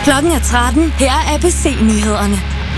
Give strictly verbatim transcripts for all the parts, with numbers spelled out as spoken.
Klokken er tretten. Her er A B C-nyhederne.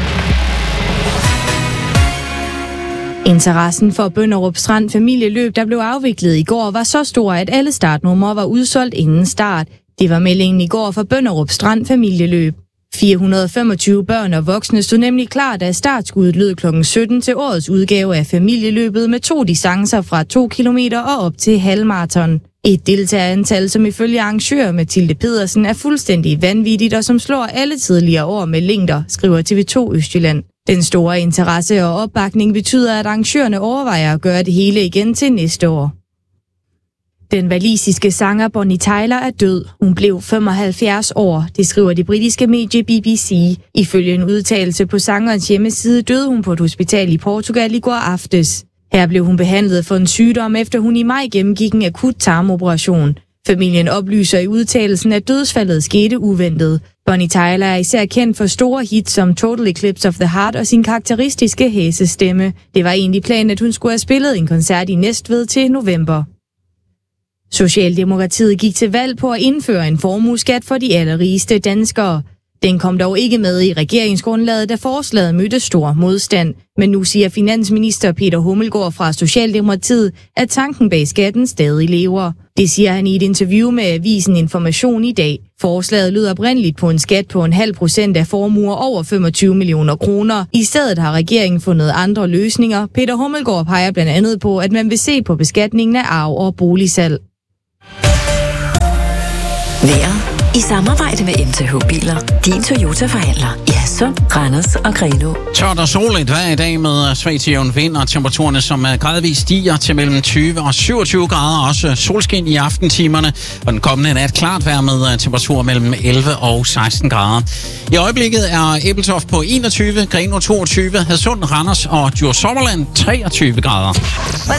Interessen for Bønderup Strand familieløb, der blev afviklet i går, var så stor, at alle startnumre var udsolgt inden start. Det var meldingen i går for Bønderup Strand familieløb. fire hundrede og femogtyve børn og voksne stod nemlig klar, da startskuddet lød klokken sytten til årets udgave af familieløbet med to distancer fra to kilometer og op til halvmaraton. Et deltagerantal, som ifølge arrangør Mathilde Pedersen er fuldstændig vanvittigt og som slår alle tidligere år med længder, skriver T V to Østjylland. Den store interesse og opbakning betyder, at arrangørerne overvejer at gøre det hele igen til næste år. Den walisiske sanger Bonnie Tyler er død. Hun blev femoghalvfjerds år, det skriver det britiske medie B B C. Ifølge en udtalelse på sangerens hjemmeside døde hun på et hospital i Portugal i går aftes. Her blev hun behandlet for en sygdom, efter hun i maj gennemgik en akut tarmoperation. Familien oplyser i udtalelsen, at dødsfaldet skete uventet. Bonnie Tyler er især kendt for store hits som Total Eclipse of the Heart og sin karakteristiske hæsestemme. Det var egentlig planen, at hun skulle have spillet en koncert i Næstved til november. Socialdemokratiet gik til valg på at indføre en formueskat for de allerrigeste danskere. Den kom dog ikke med i regeringsgrundlaget, da forslaget mødte stor modstand. Men nu siger finansminister Peter Hummelgaard fra Socialdemokratiet, at tanken bag skatten stadig lever. Det siger han i et interview med avisen Information i dag. Forslaget lyder oprindeligt på en skat på en halv procent af formuer over femogtyve millioner kroner. I stedet har regeringen fundet andre løsninger. Peter Hummelgaard peger blandt andet på, at man vil se på beskatningen af arv og boligsalg. Vejret i samarbejde med M T H Biler. Din Toyota-forhandler i Hadsund, Randers og Grenaa. Tørt og soligt vejr i dag med svag til jævn vind og temperaturerne, som gradvist stiger til mellem tyve og syvogtyve grader. Også solskin i aftentimerne. Og den kommende nat klart vejr med temperaturer mellem elleve og seksten grader. I øjeblikket er Ebeltoft på enogtyve, Grenaa toogtyve, Hadsund, Randers og Djursland treogtyve grader.